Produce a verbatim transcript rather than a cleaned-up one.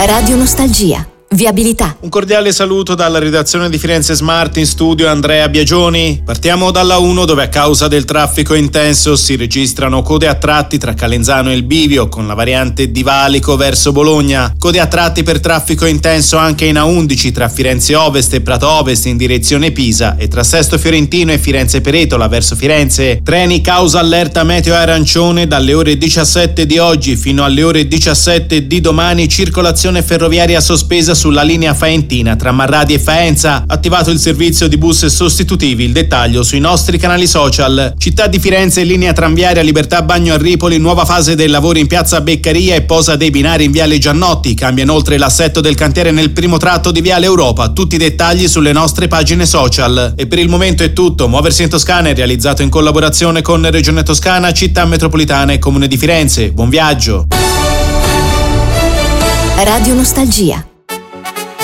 Radio Nostalgia. Viabilità. Un cordiale saluto dalla redazione di Firenze Smart, in studio Andrea Biagioni. Partiamo dalla uno, dove a causa del traffico intenso si registrano code a tratti tra Calenzano e il Bivio con la variante di Valico verso Bologna. Code a tratti per traffico intenso anche in A undici tra Firenze Ovest e Prato Ovest in direzione Pisa e tra Sesto Fiorentino e Firenze Peretola verso Firenze. Treni causa allerta meteo arancione dalle ore diciassette di oggi fino alle ore diciassette di domani. Circolazione ferroviaria sospesa sulla linea faentina tra Marradi e Faenza. Attivato il servizio di bus sostitutivi. Il dettaglio sui nostri canali social. Città di Firenze, linea tranviaria Libertà Bagno a Ripoli, nuova fase dei lavori in piazza Beccaria e posa dei binari in viale Giannotti. Cambia inoltre l'assetto del cantiere nel primo tratto di viale Europa. Tutti i dettagli sulle nostre pagine social. E per il momento è tutto. Muoversi in Toscana è realizzato in collaborazione con Regione Toscana, Città Metropolitana e Comune di Firenze. Buon viaggio. Radio Nostalgia.